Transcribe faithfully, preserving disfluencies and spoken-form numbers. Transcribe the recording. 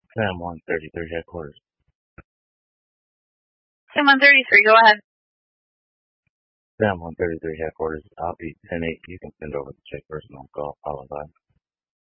Sam one thirty-three headquarters. Sam one thirty-three, go ahead. Sam one thirty-three headquarters. I'll be ten eight. You can send over the check person on call. Apologize.